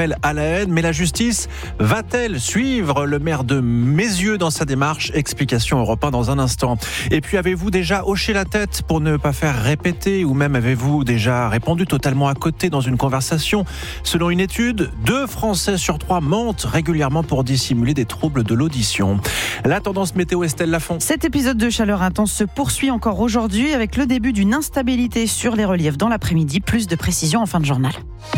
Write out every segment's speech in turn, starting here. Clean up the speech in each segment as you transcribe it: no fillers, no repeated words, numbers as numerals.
appel à la haine. Mais la justice va-t-elle suivre le maire de Meyzieux dans sa démarche ? Explication Europe 1 dans un instant. Et puis, avez-vous déjà hoché la tête pour ne pas faire répéter, ou même avez-vous déjà répondu totalement à côté dans une conversation ? Selon une étude, 2 Français sur 3 mentent régulièrement pour dissimuler des troubles de l'audition. La tendance météo, Estelle Lafont. Cet épisode de chaleur intense se poursuit encore aujourd'hui avec le début d'une instabilité sur les reliefs dans l'après-midi. Plus de précisions en fin de journal.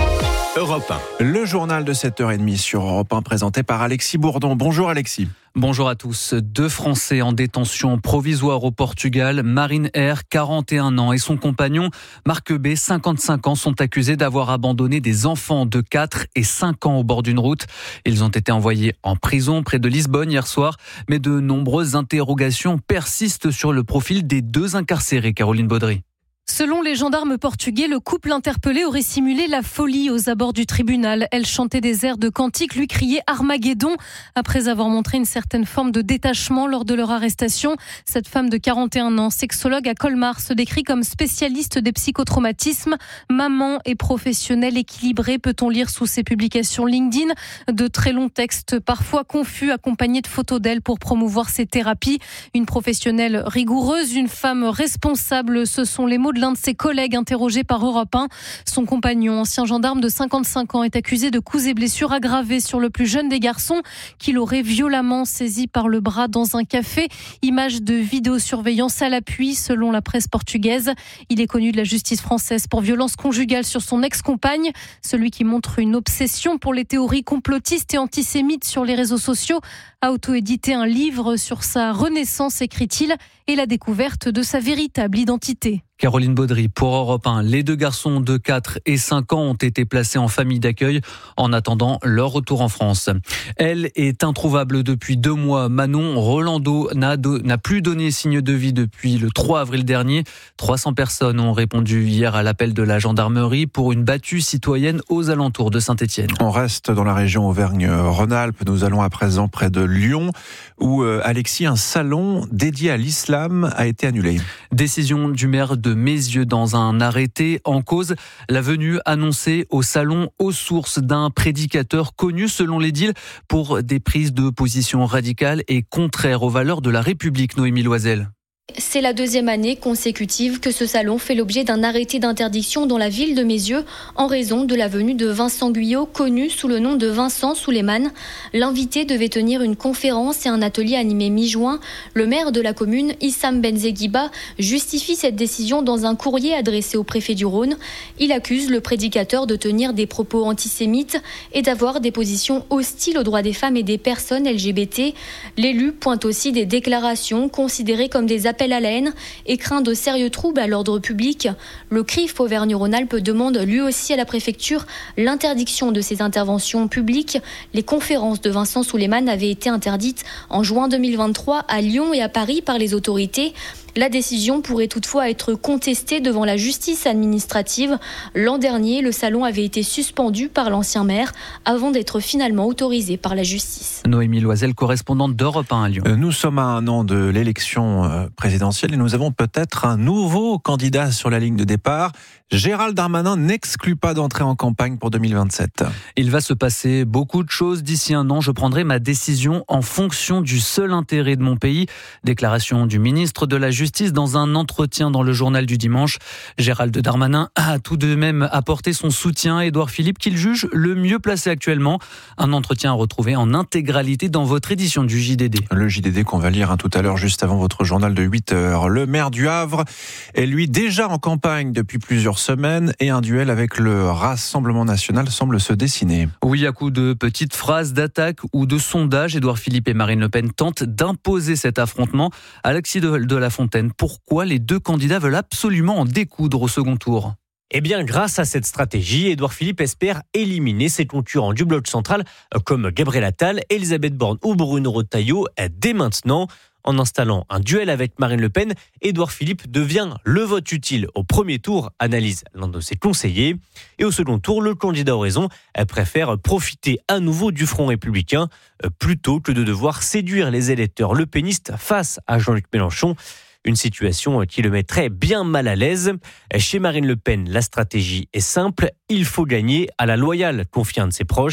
Europe 1. Le journal de 7h30 sur Europe 1 présenté par Alexis Bourdon. Bonjour Alexis. Bonjour à tous. 2 Français en détention provisoire au Portugal. Marine R, 41 ans, et son compagnon, Marc B, 55 ans, sont accusés d'avoir abandonné des enfants de 4 et 5 ans au bord d'une route. Ils ont été envoyés en prison près de Lisbonne hier soir, mais de nombreuses interrogations persistent sur le profil des 2 incarcérés. Caroline Baudry. Selon les gendarmes portugais, le couple interpellé aurait simulé la folie aux abords du tribunal. Elle chantait des airs de cantiques, lui criait Armageddon. Après avoir montré une certaine forme de détachement lors de leur arrestation, cette femme de 41 ans, sexologue à Colmar, se décrit comme spécialiste des psychotraumatismes. Maman et professionnelle équilibrée, peut-on lire sous ses publications LinkedIn. De très longs textes, parfois confus, accompagnés de photos d'elle pour promouvoir ses thérapies. Une professionnelle rigoureuse, une femme responsable, ce sont les mots de l'un de ses collègues interrogé par Europe 1. Son compagnon, ancien gendarme de 55 ans, est accusé de coups et blessures aggravées sur le plus jeune des garçons qu'il aurait violemment saisi par le bras dans un café. Images de vidéosurveillance à l'appui selon la presse portugaise. Il est connu de la justice française pour violence conjugale sur son ex-compagne. Celui qui montre une obsession pour les théories complotistes et antisémites sur les réseaux sociaux a auto-édité un livre sur sa renaissance, écrit-il, et la découverte de sa véritable identité. Caroline Baudry pour Europe 1. Les 2 garçons de 4 et 5 ans ont été placés en famille d'accueil en attendant leur retour en France. Elle est introuvable depuis 2 mois. Manon Rolando n'a plus donné signe de vie depuis le 3 avril dernier. 300 personnes ont répondu hier à l'appel de la gendarmerie pour une battue citoyenne aux alentours de Saint-Étienne. On reste dans la région Auvergne-Rhône-Alpes. Nous allons à présent près de Lyon où, Alexis, un salon dédié à l'islam a été annulé. Décision du maire de Meyzieux dans un arrêté. En cause, la venue annoncée au salon aux sources d'un prédicateur connu selon l'édile pour des prises de position radicales et contraires aux valeurs de la République. Noémie Loisel. C'est la 2e année consécutive que ce salon fait l'objet d'un arrêté d'interdiction dans la ville de Meyzieux en raison de la venue de Vincent Guyot, connu sous le nom de Vincent Souleymane. L'invité devait tenir une conférence et un atelier animé mi-juin. Le maire de la commune, Issam Benzeguiba, justifie cette décision dans un courrier adressé au préfet du Rhône. Il accuse le prédicateur de tenir des propos antisémites et d'avoir des positions hostiles aux droits des femmes et des personnes LGBT. L'élu pointe aussi des déclarations considérées comme des appel à la haine et craint de sérieux troubles à l'ordre public. Le CRIF Auvergne-Rhône-Alpes demande lui aussi à la préfecture l'interdiction de ces interventions publiques. Les conférences de Vincent Souleymane avaient été interdites en juin 2023 à Lyon et à Paris par les autorités. La décision pourrait toutefois être contestée devant la justice administrative. L'an dernier, le salon avait été suspendu par l'ancien maire avant d'être finalement autorisé par la justice. Noémie Loisel, correspondante d'Europe 1 à Lyon. Nous sommes à un an de l'élection présidentielle et nous avons peut-être un nouveau candidat sur la ligne de départ. Gérald Darmanin n'exclut pas d'entrer en campagne pour 2027. Il va se passer beaucoup de choses d'ici un an. Je prendrai ma décision en fonction du seul intérêt de mon pays. Déclaration du ministre de la Justice dans un entretien dans le journal du dimanche. Gérald Darmanin a tout de même apporté son soutien à Édouard Philippe qu'il juge le mieux placé actuellement. Un entretien à retrouver en intégralité dans votre édition du JDD. Le JDD qu'on va lire tout à l'heure juste avant votre journal de 8h. Le maire du Havre est lui déjà en campagne depuis plusieurs semaines et un duel avec le Rassemblement national semble se dessiner. Oui, à coup de petites phrases d'attaque ou de sondage, Édouard Philippe et Marine Le Pen tentent d'imposer cet affrontement. Alexis de la Fontaine, pourquoi les 2 candidats veulent absolument en découdre au second tour ? Eh bien, grâce à cette stratégie, Édouard Philippe espère éliminer ses concurrents du bloc central comme Gabriel Attal, Elisabeth Borne ou Bruno Retailleau dès maintenant. En installant un duel avec Marine Le Pen, Édouard Philippe devient le vote utile au premier tour, analyse l'un de ses conseillers. Et au second tour, le candidat Horizon préfère profiter à nouveau du Front républicain plutôt que de devoir séduire les électeurs lepénistes face à Jean-Luc Mélenchon. Une situation qui le mettrait bien mal à l'aise. Chez Marine Le Pen, la stratégie est simple. Il faut gagner à la loyale, confie un de ses proches.